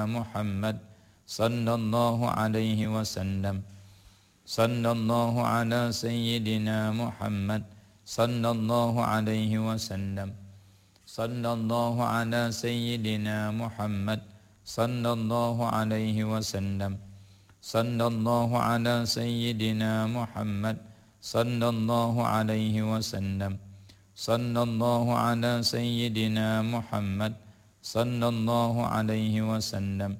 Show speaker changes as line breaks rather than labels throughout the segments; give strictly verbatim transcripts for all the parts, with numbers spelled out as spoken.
محمد صلى الله عليه وسلم. صلى الله على سيدنا محمد صلى الله عليه وسلم. صلى الله على سيدنا محمد صلى الله عليه وسلم. صلى الله على سيدنا محمد صلى الله عليه وسلم. صلى الله على سيدنا محمد صلى الله عليه وسلم.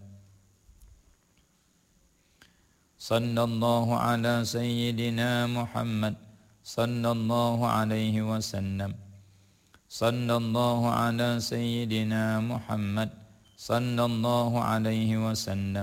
صلى الله على سيدنا محمد صلى الله عليه وسلم. صلى الله على سيدنا محمد صلى الله عليه وسلم.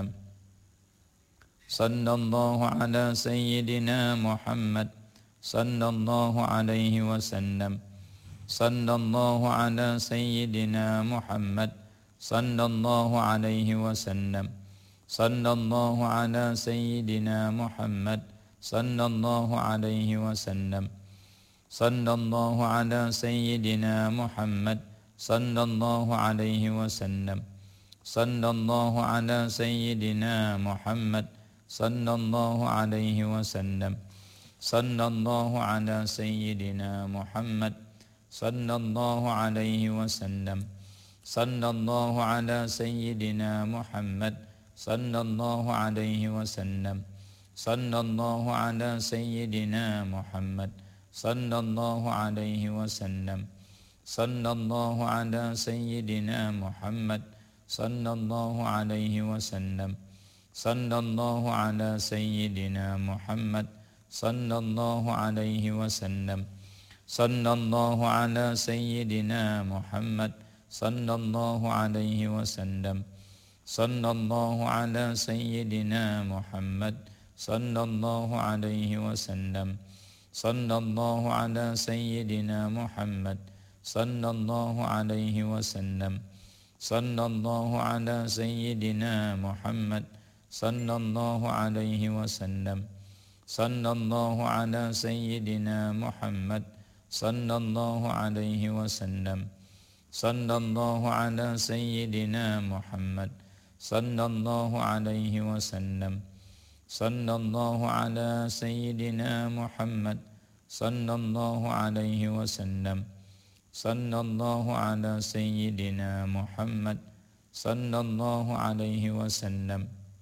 صلى الله على سيدنا محمد صلى الله عليه وسلم. صلى الله على سيدنا محمد صلى الله عليه وسلم. صلى الله على سيدنا محمد صلى الله عليه وسلم. صلى الله على سيدنا محمد صلى الله عليه وسلم. صلى الله على سيدنا محمد صلى الله عليه وسلم. صلى الله على سيدنا محمد صلى الله عليه وسلم. صلى الله على سيدنا محمد صلى الله عليه وسلم. صلى الله على سيدنا محمد صلى الله عليه وسلم. صلى الله على سيدنا محمد صلى الله عليه وسلم. صلى الله على سيدنا محمد صلى الله عليه وسلم. صلى الله على سيدنا محمد صلى الله عليه وسلم. صلى الله على سيدنا محمد صلى الله عليه وسلم. صلى الله على سيدنا محمد صلى الله عليه وسلم. صلى الله على سيدنا محمد صلى الله عليه وسلم. صلى الله على سيدنا محمد صلى الله عليه وسلم. صلى الله على سيدنا محمد صلى الله عليه وسلم. صلى الله على سيدنا محمد صلى الله عليه وسلم. صلى الله على سيدنا محمد صلى الله عليه وسلم.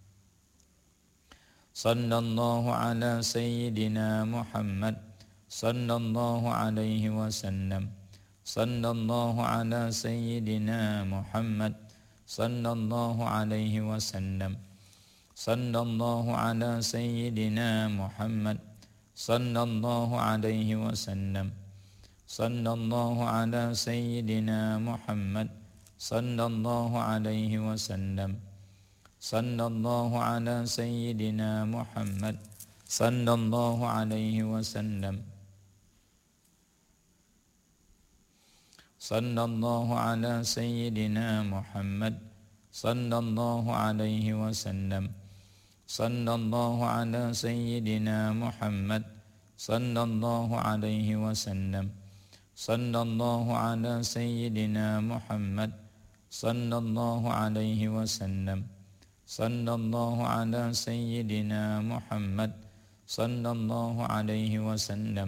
صلى الله على سيدنا محمد صلى الله عليه وسلم. صلى الله على سيدنا محمد صلى الله عليه وسلم. صلى الله على سيدنا محمد صلى الله عليه وسلم. صلى الله على سيدنا محمد صلى الله عليه وسلم. صلى الله على سيدنا محمد صلى الله عليه وسلم. صلى الله على سيدنا محمد صلى الله عليه وسلم. صلى الله على سيدنا محمد صلى الله عليه وسلم. صلى الله على سيدنا محمد صلى الله عليه وسلم. صلى الله على سيدنا محمد صلى الله عليه وسلم.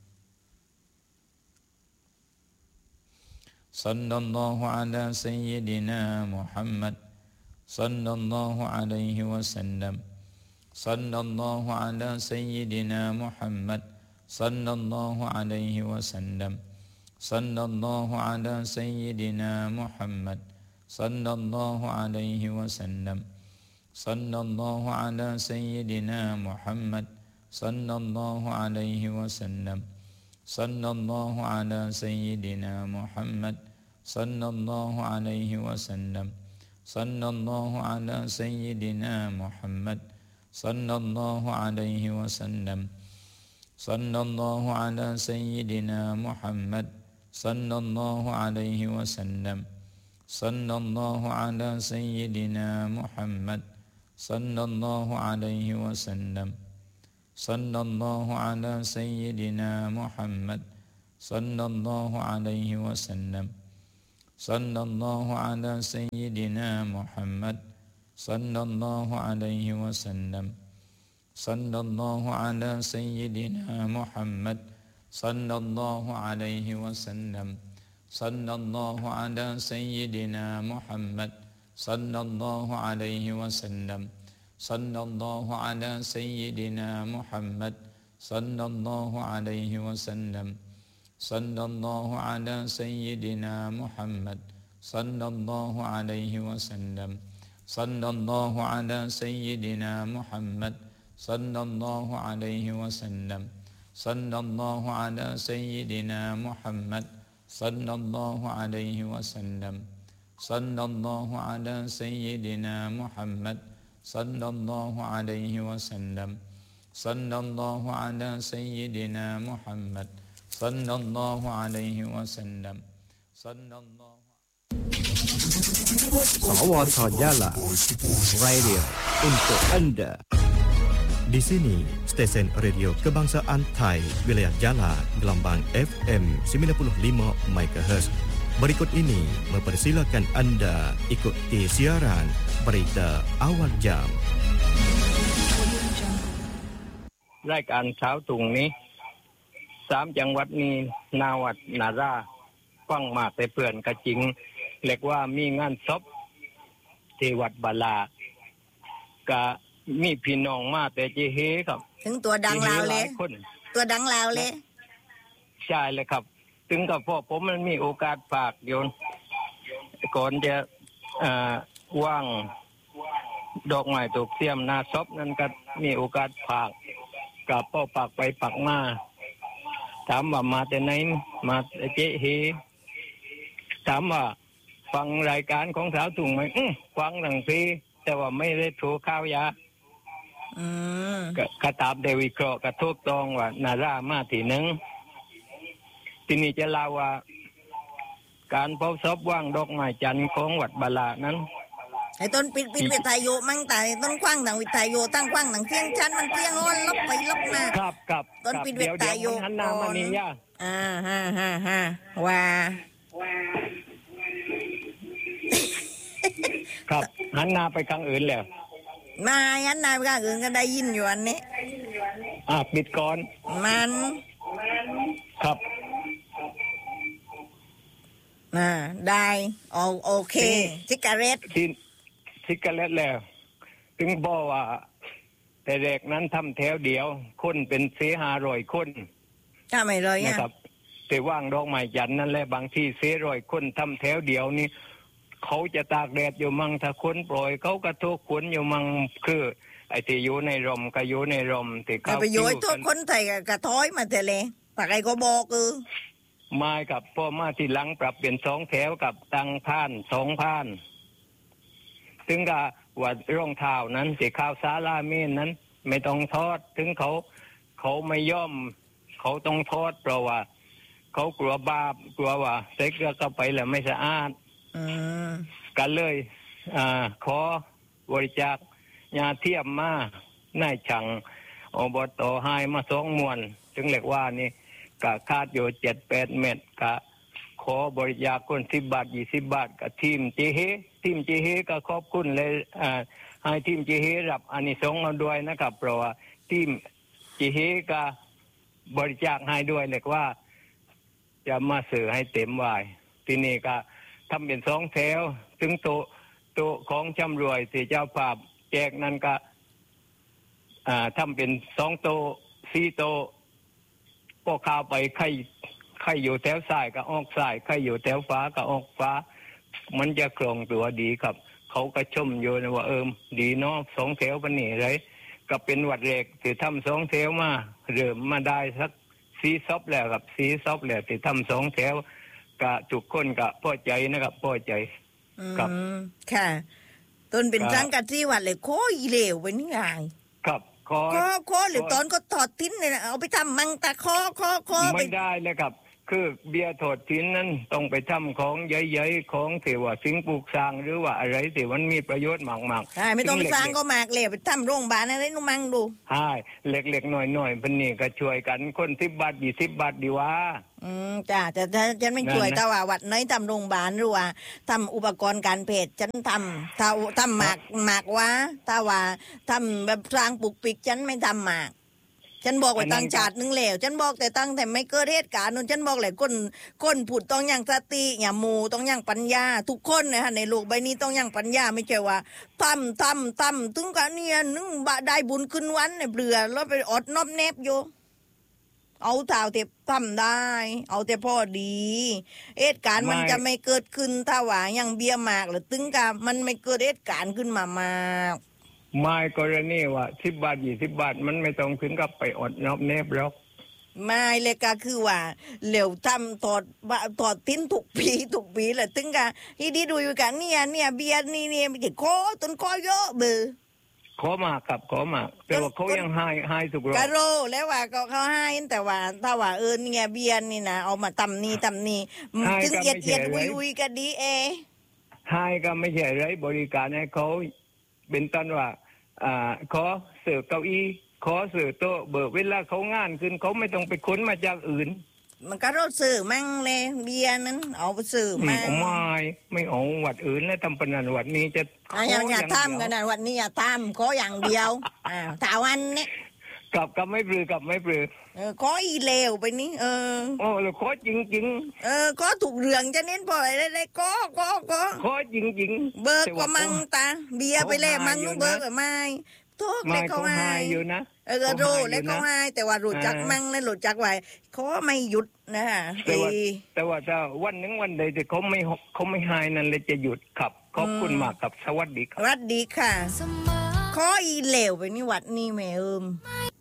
صلى الله على سيدنا محمد صلى الله عليه وسلم. صلى الله على سيدنا محمد صلى الله عليه وسلم. صلى الله على سيدنا محمد صلى الله عليه وسلم. صلى الله على سيدنا محمد صلى الله عليه وسلم. صلى الله على سيدنا محمد صلى الله عليه وسلم. صلى الله على سيدنا محمد صلى الله عليه وسلم. صلى الله على سيدنا محمد صلى الله عليه وسلم. صلى الله على سيدنا محمد صلى الله عليه وسلم. صلى الله على سيدنا محمد صلى الله عليه وسلم. صلى الله على سيدنا محمد صلى الله عليه وسلم صلى الله على سيدنا محمد صلى الله عليه وسلم صلى الله على سيدنا محمد صلى الله عليه وسلم صلى الله على سيدنا محمد صلى الله عليه وسلم صلى الله على سيدنا محمد صلى الله عليه وسلم صلى الله على سيدنا محمد صلى الله عليه وسلم صلى الله على سيدنا محمد صلى الله عليه وسلم صلى الله على سيدنا محمد صلى الله عليه وسلم صلى الله على سيدنا محمد صلى الله عليه وسلم صلى الله
Salawat Jala Radio untuk Anda. Di sini stesen radio kebangsaan Thai wilayah Jala gelombang F M sembilan puluh lima megahertz. Berikut ini mempersilakan Anda ikuti siaran berita awal jam.
รายการเช้าตรงนี้สามจังหวัดนี้นาวัดนาราฟังมากแต่เพื่อนก็จริงเรียกว่ามีงานศพที่วัดบาลาก็มีพี่น้องมาแต่เจเฮครับ
ถึงตัวดังลาวเลยตัวดังลาวเลย
ใช่เลยครับถึงกับพ่อผมมันมีโอกาสฝากโยนก่อนจะอ่าว่างดอกไม้ตกเสียมนาศพนั้นก็มีโอกาสฝากกับพ่อปักไปปักมาถามว่ามาแต่ไหนมาแต่เจเฮถามว่าฟังรายการของสาวถุงไหมฟังหนังซีแต่ว่าไม่ได้โทรข้าวยาก็ตามเดวิเคราะห์กระทบตองว่านารามาที่หนึ่งทีนี้จะเล่าว่าการพบศพว่างดอกไม้จันทร์ของวัดบาลานั้น
ไอ้ต้นปิดปิดวิทยุมั่งแต่ต้นกว้างหนังวิทยุตั้งกว้างหนังเสียงชั้นมันเสียงอ้อนลบไปลบมา
ครับครับ
ต้นปิดวิทยุ
หันหน้ามานี่ย่า
อ่าฮ่าฮ่าฮ่าว่า
ครับหันหน้าไปทางอื่นแล้ว
มาหันหน้าไปทางอื่นก็ได้ยินอยู่อันนี้
อ่าปิดก่อน
มัน
ครับ
อ่าได้โอโอเคซิกาเรต
ที่ซิกาเรตแล้วถึงบอกว่าแต่แรกนั้นทำแถวเดียวคนเป็นเสียหาร้อยคน
ถ้าไม่ร้อย
นะครับแต่ว่างดอกไม้จันทร์นั่นแหละบางที่เสียร้อยคนทำแถวเดียวนี่เขาจะตากแดดอยู่มั่งถ้าคนปล่อยเขาก็ทุกขนอยู่มั่งคือไอ้ที่อยู่ในร่มก็อยู่ในร่มที่เขา
ไปโยยทุกคนไทยกระท้อยมาแต่เลยปากไอ้ก็บอกเออ
มากับพ่อมาที่หลังปรับเปลี่ยนสองแถวกับตังผ่านสองผ่านถึงกับว่ารองเท้านั้นสีขาวซาลาเมนนั้นไม่ต้องทอดถึงเขาเขาไม่ย่อมเขาต้องทอดเพราะว่าเขากลัวบาปกลัวว่าเซ็กก็เข้าไปแล้วไม่สะอาดกันเลยอ่าขอบริจาคยาเทียมมาในฉังอบตให้มาสองมวนถึงเรียกว่านี่กะคาดอยู่เจ็ดแปดเม็ดกะขอบริจาคคนสิบบาทยี่สิบบาทกับทีมเจเฮทีมเจเฮก็ขอบคุณเลยอ่าให้ทีมเจเฮรับอานิสงส์เอาด้วยนะครับเพราะว่าทีมเจเฮก็บริจาคให้ด้วยเรียกว่าจะมาสื่อให้เต็มวายทีนี้ก็ทำเป็นสองแถวถึงโตโตของจำรวยที่เจ้าภาพแจกนั้นก็อ่าทำเป็นสองโตสี่โตก็ข้าวไปใครใครอยู่แถวซ้ายก็ออกซ้ายใครอยู่แถวฟ้าก็ออกฟ้ามันจะคล่องตัวดีครับเขาก็ชมอยู่นะว่าเอิมดีเนาะสองแถวปนี่เลยก็เป็นวัดเล็กที่ทำสองแถวมาเริ่มมาได้สักสีซอบแล้วครับสีซอบแล้วที่ทำสองแถวก็ทุกคนก็พอใจนะครับพอใจ
ครับค่ะต้นเป็นจังกัดที่วัดเลยโคอีเหลวเป็นยังไง
ครับคอ
คอหรือตอนก็ถอดทิ้นเลยนะเอาไปทำมังตะคอคอคอ
ไม่ได้เลยครับคือเบียร์ถอดทิ้นนั้นต้องไปทำของเย้ยๆของที่ว่าสิ่งปลูกสร้างหรือว่าอะไรที่มันมีประโยชน์มากๆ
ใช่ไม่ต้องไปสร้างก็มากเลยไปทำโรงพยาบาลอะไรนุ่มังดู
ใช่เล็กๆหน่อยๆพันนี่ก็ช่วยกันคนสิบบาทยี่สิบบาทดีว่า
ออืมจ้าแต่ฉันไม่ช่วยแต่ว่าวัดไหนทำโรงพยาบาลหรือว่าทำอุปกรณ์การแพทย์ฉันทำถ้าทำหมากหมากว่าถ้าว่าทำแบบสร้างปลุกปิกฉันไม่ทำหมากฉันบอกไว้ตั้งชาตินึงแล้วฉันบอกแต่ตั้งแต่ไม่เกิดเหตุการณ์นู้นฉันบอกเลยก้นก้นผุดต้องยังสติอย่ามูต้องยังปัญญาทุกคนนะฮะในโลกใบนี้ต้องยังปัญญาไม่ใช่ว่าทำทำทำถึงกันเนี่ยนึงบะได้บุญขึ้นวันเนี่ยเปลือแล้วไปอดนอบแนบอยู่เอาเท่าเทียบทำได้เอาแต่พอดีเหตุการณ์มันจะไม่เกิดขึ้นถ้าว่ายังเบี้ยมากหรือตึงกับมันไม่เกิดเหตุการณ์ขึ้นมามาก
ไม่กรณีว่าสิบบาทยี่สิบบาทมันไม่ต้องถึงกับไปอดนอบแนบหรอก
ไม่เลยก็คือว่าเหลวทำตอดตอดทิ้นถูกปีถูกปีแหละตึงกับที่ดีดูอยู่กันเนี่ยเนี่ยเบียร์นี่เนี่ยไม่ใช่โคต้นโคเยอะเบอร์
ขอมากับขอมาแต่ว่าเขายังให้ให้สุกร
กะโรแล้วว่าก็เขาให้แต่ว่าถ้าว่าเออเนี่ยเบียร์นี่นะเอามาตำนี่ตำนี่ถึงเอียดเอียดวุยวุยก็ดีเอ
ให้ก็ไม่ใช่ไรบริการให้เขาเป็นต้นว่าอ่าขอเสิร์ฟเก้าอี้ขอเสิร์ฟโต๊ะเบิกเวลาเขางานขึ้นเขาไม่ต้องไปค้นมาจากอื่น
มันก็รถสื่อมั่งเลยเบียร์นั้นเอาไปสื่อมั่ง
ไม่ไม่เอาวัดอื่นแล้วทำปนันวัดนี้จะ
อย่าอย่าทำกันนะวัดนี้อย่าทำขออย่างเดียวอ่าถาวันนี้
กับกับไม่ปลือกับไม่ปลือ
เออขออีเลวไปนี่เออ
โอ้แล้วขอจริงจริง
เออขอถูกเรื่องจะเน้นพออะไรได้ก็ก็ก็
ขอจริงจริง
เบิกก็มังตาเบียร์ไปเลยมังเบิกก็ไม่ทุกเลยเขาให้
อยู่นะ
เออโรเลยเขาให้แต่ว่าหลุดจักมั่งเลยหลุดจักไว้เขาไม่หยุดนะฮะ
แต่ว่าแต่ว่าถ้าวันนึงวันใดที่เขาไม่เขาไม่ให้นั่นเลยจะหยุดครับขอบคุณมากครับสวัสดีครับ
สวัสดีค่ะขออีเหลวไปนี่วัดนี่แม่เอิม